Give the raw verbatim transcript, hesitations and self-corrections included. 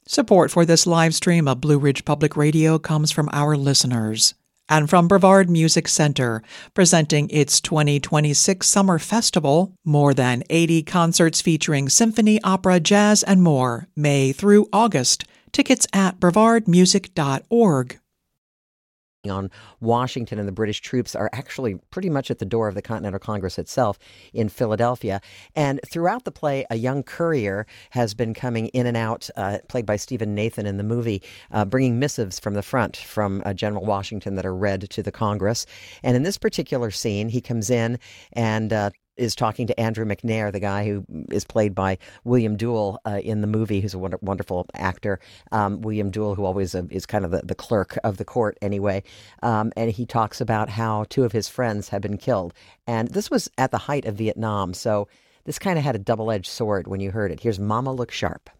Support for this live stream of Blue Ridge Public Radio comes from our listeners and from Brevard Music Center, presenting its twenty twenty-six Summer Festival, more than eighty concerts featuring symphony, opera, jazz, and more, May through August. Tickets at brevard music dot org. On Washington, and the British troops are actually pretty much at the door of the Continental Congress itself in Philadelphia. And throughout the play, a young courier has been coming in and out, uh, played by Stephen Nathan in the movie, uh, bringing missives from the front from uh, General Washington that are read to the Congress. And in this particular scene, he comes in and uh, is talking to Andrew McNair, the guy who is played by William Duell uh, in the movie, who's a wonder- wonderful actor. Um, William Duell, who always uh, is kind of the, the clerk of the court anyway. Um, and he talks about how two of his friends have been killed. And this was at the height of Vietnam, so this kind of had a double-edged sword when you heard it. Here's Mama Look Sharp.